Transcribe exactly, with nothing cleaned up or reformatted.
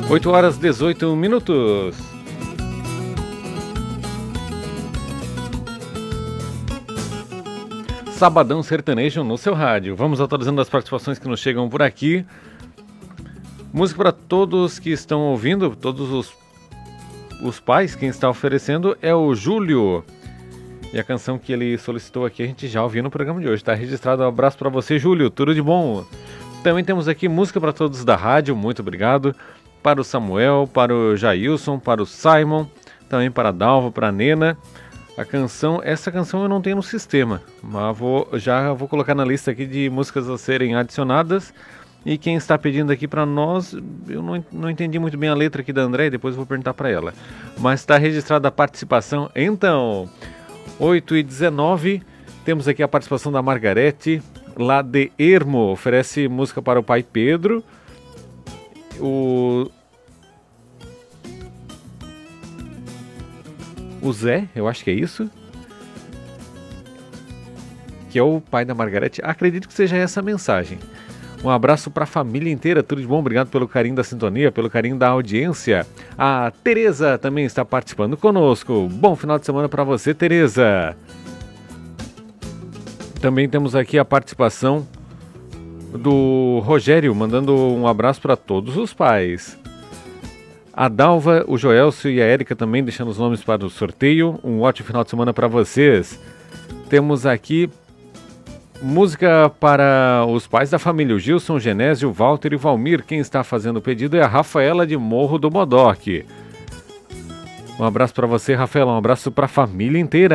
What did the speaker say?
oito horas e dezoito minutos. Sabadão Sertanejo no seu rádio. Vamos atualizando as participações que nos chegam por aqui. Música para todos que estão ouvindo, todos os, os pais. Quem está oferecendo é o Júlio. E a canção que ele solicitou aqui a gente já ouviu no programa de hoje. Está registrado. Um abraço para você, Júlio. Tudo de bom. Também temos aqui música para todos da rádio. Muito obrigado. Para o Samuel, para o Jailson, para o Simon. Também para a Dalva, para a Nena. A canção, essa canção eu não tenho no sistema, mas vou, já vou colocar na lista aqui de músicas a serem adicionadas. E quem está pedindo aqui para nós, eu não, não entendi muito bem a letra aqui da André, depois vou perguntar para ela. Mas está registrada a participação. Então, oito e dezenove, temos aqui a participação da Margarete, lá de Ermo. Oferece música para o pai Pedro. O... O Zé, eu acho que é isso, que é o pai da Margarete. Acredito que seja essa a mensagem. Um abraço para a família inteira, tudo de bom, obrigado pelo carinho da sintonia, pelo carinho da audiência. A Tereza também está participando conosco. Bom final de semana para você, Tereza. Também temos aqui a participação do Rogério, mandando um abraço para todos os pais. A Dalva, o Joelcio e a Érica também deixando os nomes para o sorteio. Um ótimo final de semana para vocês. Temos aqui música para os pais da família, o Gilson, o Genésio, o Walter e o Valmir. Quem está fazendo o pedido é a Rafaela de Morro do Modoc. Um abraço para você, Rafaela. Um abraço para a família inteira.